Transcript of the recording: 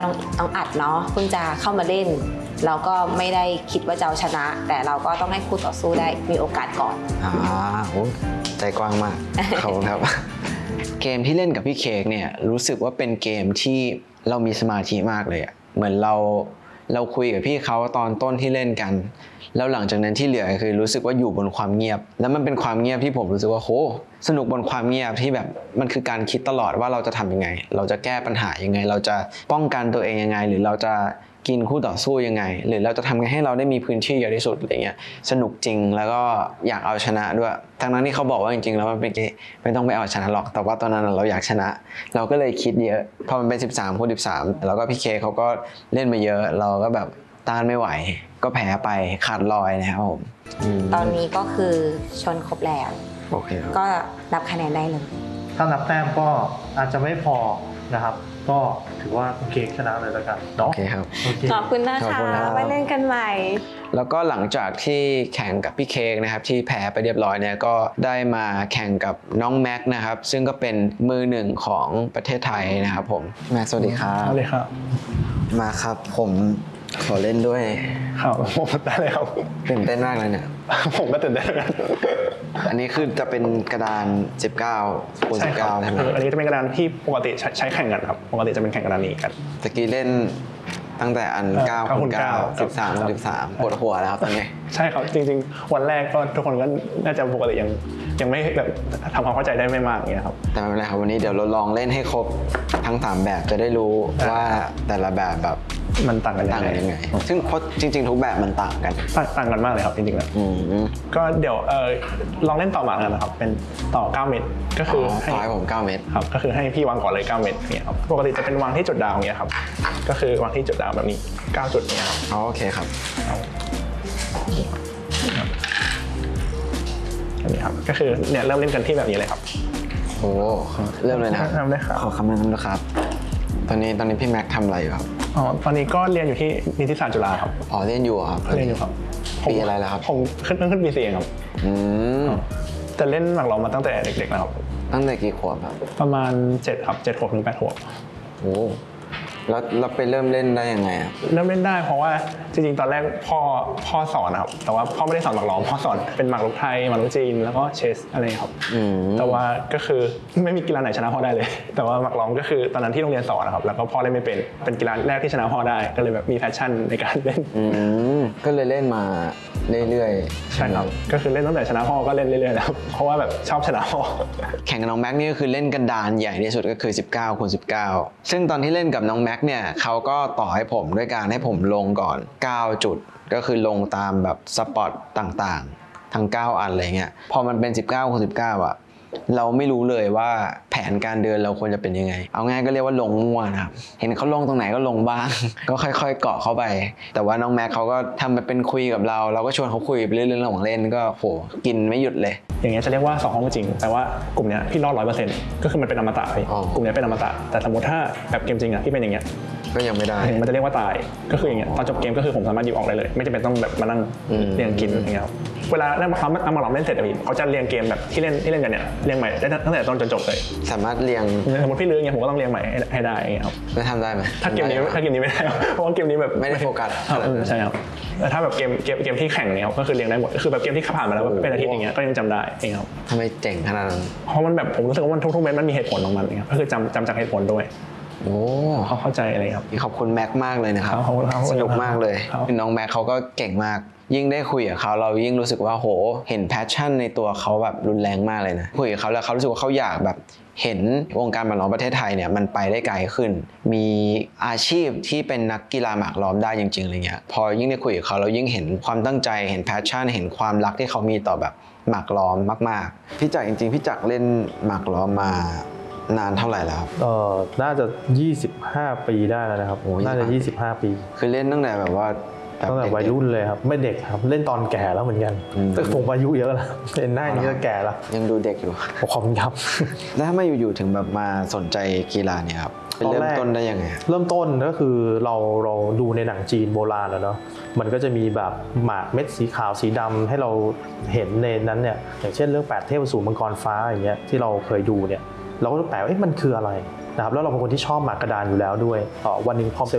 น้องอัดเนาะเพิ่งจะเข้ามาเล่นเราก็ไม่ได้คิดว่าจะเอาชนะ แต่เราก็ต้องให้คู่ต่อสู้ได้มีโอกาสก่อนโอ้ใจกว้างมากขอบคุณครับ เกมที่เล่นกับพี่เค้กเนี่ยรู้สึกว่าเป็นเกมที่เรามีสมาธิมากเลยเหมือนเราคุยกับพี่เขาตอนต้นที่เล่นกันแล้วหลังจากนั้นที่เหลือคือรู้สึกว่าอยู่บนความเงียบแล้วมันเป็นความเงียบที่ผมรู้สึกว่าโหสนุกบนความเงียบที่แบบมันคือการคิดตลอดว่าเราจะทำยังไงเราจะแก้ปัญหายังไงเราจะป้องกันตัวเองยังไงหรือเราจะกินคู่ต่อสู้ยังไงหรือเราจะทำไงให้เราได้มีพื้นที่เยอะที่สุดอะไรเงี้ยสนุกจริงแล้วก็อยากเอาชนะด้วยทั้งนั้นที่เขาบอกว่าจริงๆแล้วมันเป็นไม่ต้องไปเอาชนะหรอกแต่ว่าตอนนั้นเราอยากชนะเราก็เลยคิดเยอะพอมันเป็น13 คู่ 13แล้วก็พี่เคเขาก็เล่นมาเยอะเราก็แบบต้านไม่ไหวก็แพ้ไปขาดลอยนะครับผมตอนนี้ก็คือชนครบแล้วโอเคก็นับคะแนนได้เลยถ้านับแต้มก็อาจจะไม่พอนะครับก็ถือว่าคุณเค้กชนะเลยแล้วกันเนาะโอเคครับขอบคุณนะคะไว้เล่นกันใหม่แล้วก็หลังจากที่แข่งกับพี่เค้กนะครับที่แพ้ไปเรียบร้อยเนี่ยก็ได้มาแข่งกับน้องแม็กนะครับซึ่งก็เป็นมือหนึ่งของประเทศไทยนะครับผมแม็กสวัสดีครับสวัสดีครับมาครับผมขอเล่นด้วยครับผมได้เลยครับตื่นเต้นมากเลยเนี่ยผมก็ตื่นเต้นกันอันนี้คือจะเป็นกระดาน19 คูณ 19ใช่ไหมอันนี้จะเป็นกระดานที่ปกติใช้แข่งกันครับปกติจะเป็นแข่งกระดานนี้กันตะกี้เล่นตั้งแต่อัน9 คูณ 9 13 คูณ 13ปวดหัวแล้วตอนนี้ใช่ครับจริงๆวันแรกก็ทุกคนก็น่าจะปกติยังไม่แบบทำความเข้าใจได้ไม่มากอย่างเงี้ยครับแต่ไม่เป็นไรครับวันนี้เดี๋ยวเราลองเล่นให้ครบทั้ง3แบบจะได้รู้ว่าแต่ละแบบมันต่างกันยังไงซึ่งเพราะจริงๆทุกแบบมันต่างกันมากเลยครับจริงๆแล้วก็เดี๋ยวลองเล่นต่อหมากกันนะครับเป็นต่อ9 เมตรก็คือให้ผม9 เมตรครับก็คือให้พี่วางก่อนเลย9 เมตรเนี่ยครับปกติจะเป็นวางที่จุดดาวเนี่ยครับก็คือวางที่จุดดาวแบบนี้9 จุดเนี่ยครับโอเคครับอันนี้ครับก็คือเนี่ยเริ่มเล่นกันที่แบบนี้เลยครับโอ้เริ่มเลยนะเริ่มเลยครับขอคำแนะนำนะครับตอนนี้พี่แม็กทำอะไรอยู่ครับตอนนี้ก็เรียนอยู่ที่นิติศาสตร์จุฬาครับเรียนอยู่ครับเรียนอยู่ครับปีอะไรแล้วครับผมขึ้นปี4ครับแต่เล่นหมากล้อมมาตั้งแต่เด็กๆนะครับตั้งแต่กี่ขวบครับประมาณ7ครับ7 ขวบถึง8 ขวบโอ้แล้วเราไปเริ่มเล่นได้ยังไงเริ่มเล่นได้เพราะว่าจริงๆตอนแรกพ่อสอนนะครับแต่ว่าพ่อไม่ได้สอนหมากล้อมพ่อสอนเป็นหมากรุกไทยหมากรุกจีนแล้วก็เชสอะไรครับแต่ว่าก็คือไม่มีกีฬาไหนชนะพ่อได้เลยแต่ว่าหมากล้อมก็คือตอนนั้นที่โรงเรียนสอนนะครับแล้วก็พ่อเล่นไม่เป็นกีฬาแรกที่ชนะพ่อได้ก็เลยแบบมีแพชชั่นในการเล่นก็เลยเล่นมาเรื่อยๆใช่ครับก็คือเล่นตั้งแต่ชนะพ่อก็เล่นเรื่อยๆแล้วเพราะว่าแบบชอบชนะพ่อแข่งกับน้องแม็กนี่ก็คือเล่นกันดานใหญ่ที่สุดก็คือ19 คูณ 19ซึ่งตอนที่เล่นกับน้องแม็กเนี่ยเขาก็ต่อให้ผมด้วยการให้ผมลงก่อน9 จุดก็คือลงตามแบบสปอตต่างๆทั้ง9 อันอะไรเงี้ยพอมันเป็น19 คูณ 19อ่ะเราไม่รู้เลยว่าแผนการเดินเราควรจะเป็นยังไงเอาง่ายก็เรียกว่าลงมั่วนะครับเห็นเขาลงตรงไหนก็ลงบ้างก็ค่อยๆเกาะเข้าไปแต่ว่าน้องแม็กเขาก็ทำเป็นคุยกับเราก็ชวนเขาคุยไปเรื่อยๆระหว่างเล่นก็โหกินไม่หยุดเลยอย่างเงี้ยจะเรียกว่า2 ห้องจริงแต่ว่ากลุ่มเนี้ยพี่รอด 100% ก็คือมันเป็นอมตะพี่กลุ่มเนี้ยเป็นอมตะแต่สมมติถ้าแบบเกมจริงอ่ะพี่เป็นอย่างเงี้ยก็ยังไม่ได้มันจะเรียกว่าตายก็คืออย่างเงี้ยตอนจบเกมก็คือผมสามารถหยิบออกได้เลยไม่จำเป็นต้องแบบมานั่งเรียงกินอย่างเงี้ยเวลาเล่นเอามาลองเล่นเสร็จพี่เขาจะเรียงเกมแบบที่เล่นกันเนี่ยเรียงใหม่ได้ตั้งแต่ต้นจนจบเลยสามารถเรียงสมมติพี่ลืมอย่างเงี้ยผมก็ต้องเรียงใหม่ให้ได้อย่างเงี้ยครับจะทำได้ไหมถ้าเกมนี้ไม่ได้เพราะว่าเกมนี้แบบไม่ได้โฟกัสใช่ครับแต่ถ้าแบบเกมที่แข่งเนี่ยก็คือเรียงได้หมดคือแบบเกมที่ผ่านมาแล้วเป็นอาทิตย์อย่างเงี้ยก็ยังจำได้เองครับทำไมเจ๋งขนาดนั้นเพราะมันแบบผมรู้สึกว่ามันทุกเม็ดมันมีเหตุผลของมันก็คือจำจากเหตุผลด้วยโอ้เขาเข้าใจอะไรครับขอบคุณแม็กมากเลยนะครับสนุกมากเลยน้องแม็กเขาก็เก่งมากยิ่งได้คุยกับเขาเรายิ่งรู้สึกว่าโหเห็นแพชชั่นในตัวเขาแบบรุนแรงมากเลยนะคุยกับเขาแล้วเขารู้สึกว่าเขาอยากแบบเห็นวงการหมากล้อมประเทศไทยเนี่ยมันไปได้ไกลขึ้นมีอาชีพที่เป็นนักกีฬาหมากล้อมได้จริงๆอะไรเงี้ยพอยิ่งได้คุยกับเขาเรายิ่งเห็นความตั้งใจเห็นแพชชั่นเห็นความรักที่เขามีต่อแบบหมากล้อมมากๆพี่จักรจริงๆพี่จักรเล่นหมากล้อมมานานเท่าไหร่แล้วครับน่าจะ25 ปีได้แล้วนะครับน่าจะ25 ปีคือเล่นตั้งแต่แบบว่าตั้งแต่วัยรุ่นเลยครับไม่เด็กครับเล่นตอนแก่แล้วเหมือนกันแต่ผมอายุเยอะแล้วเล่นหน้านี้ก็แก่แล้วยังดูเด็กอยู่ขอบคุณครับแล้วถ้ามาอยู่ๆถึงแบบมาสนใจกีฬาเนี่ยครับเริ่มต้นได้ยังไงเริ่มต้นก็คือเราดูในหนังจีนโบราณแล้วเนาะมันก็จะมีแบบหมากเม็ดสีขาวสีดำให้เราเห็นในนั้นเนี่ยอย่างเช่นเรื่อง8 เทพอสูรมังกรฟ้าอย่างเงี้ยที่เราเคยดูเนี่ยเราก็แปลว่ามันคืออะไรนะครับแล้วเราเป็นคนที่ชอบหมากกระดานอยู่แล้วด้วยวันนึงพอ